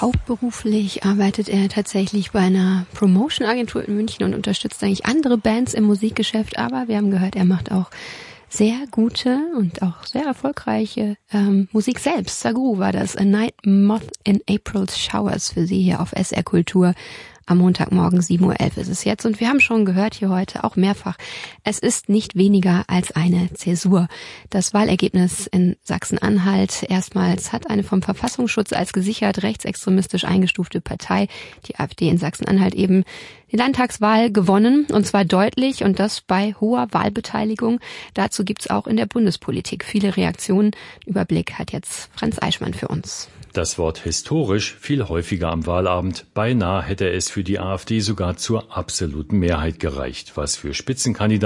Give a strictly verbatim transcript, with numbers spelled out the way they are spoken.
Hauptberuflich arbeitet er tatsächlich bei einer Promotion-Agentur in München und unterstützt eigentlich andere Bands im Musikgeschäft. Aber wir haben gehört, er macht auch sehr gute und auch sehr erfolgreiche ähm, Musik selbst. Sagu war das, A Night Moth in April's Showers für Sie hier auf S R Kultur. Am Montagmorgen sieben Uhr elf ist es jetzt und wir haben schon gehört hier heute auch mehrfach, es ist nicht weniger als eine Zäsur. Das Wahlergebnis in Sachsen-Anhalt erstmals hat eine vom Verfassungsschutz als gesichert rechtsextremistisch eingestufte Partei, die AfD in Sachsen-Anhalt, eben die Landtagswahl gewonnen und zwar deutlich und das bei hoher Wahlbeteiligung. Dazu gibt's auch in der Bundespolitik viele Reaktionen. Überblick hat jetzt Franz Eichmann für uns. Das Wort historisch viel häufiger am Wahlabend. Beinahe hätte es für die AfD sogar zur absoluten Mehrheit gereicht, was für Spitzenkandidaten